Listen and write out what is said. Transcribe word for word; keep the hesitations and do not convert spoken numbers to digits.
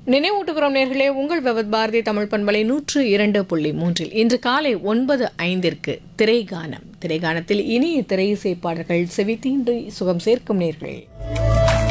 நினைவூட்டுகிறோம் நேர்களே, உங்கள் விவத் பாரதி தமிழ் பண்பலை நூற்று இரண்டு புள்ளி மூன்றில் இன்று காலை ஒன்பது ஐந்திற்கு திரைகானம். திரைகானத்தில் இனிய திரை இசை பாடல்கள் செவி தீண்டு சுகம் சேர்க்கும் நேர்கள்.